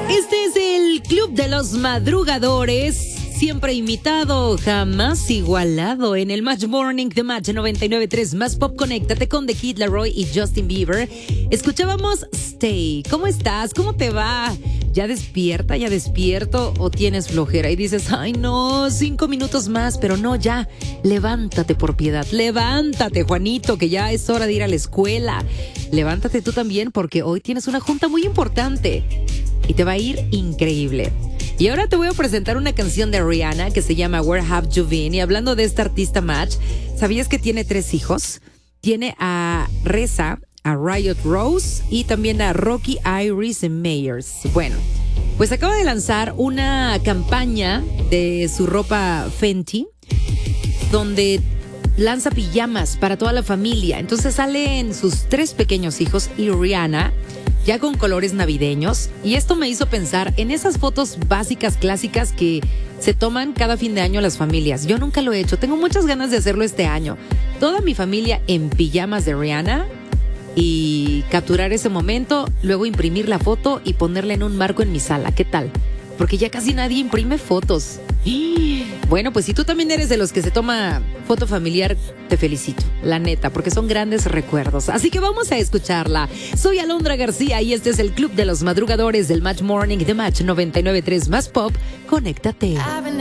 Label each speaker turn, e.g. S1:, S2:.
S1: Este es el Club de los Madrugadores, siempre imitado, jamás igualado. En el Match Morning de Match 99.3 Más Pop, conéctate con The Kid Laroi y Justin Bieber. Escuchábamos Stay. ¿Cómo estás? ¿Cómo te va? ¿Ya despierta? ¿Ya despierto? ¿O tienes flojera? Y dices, ay no, 5 minutos más, pero no, ya. Levántate por piedad. Levántate, Juanito, que ya es hora de ir a la escuela. Levántate tú también, porque hoy tienes una junta muy importante. Y te va a ir increíble. Y ahora te voy a presentar una canción de Rihanna que se llama Where Have You Been. Y hablando de esta artista Match, ¿sabías que tiene 3 hijos? Tiene a Reza, a Riot Rose y también a Rocky Iris Meyers. Bueno, pues acaba de lanzar una campaña de su ropa Fenty, donde lanza pijamas para toda la familia. Entonces salen sus 3 pequeños hijos y Rihanna, ya con colores navideños, y esto me hizo pensar en esas fotos básicas, clásicas que se toman cada fin de año las familias. Yo nunca lo he hecho, tengo muchas ganas de hacerlo este año. Toda mi familia en pijamas de Rihanna y capturar ese momento, luego imprimir la foto y ponerla en un marco en mi sala. ¿Qué tal? Porque ya casi nadie imprime fotos. Bueno, pues si tú también eres de los que se toma foto familiar, te felicito, la neta, porque son grandes recuerdos. Así que vamos a escucharla. Soy Alondra García y este es el Club de los Madrugadores del Match Morning de Match 99.3 Más Pop. Conéctate.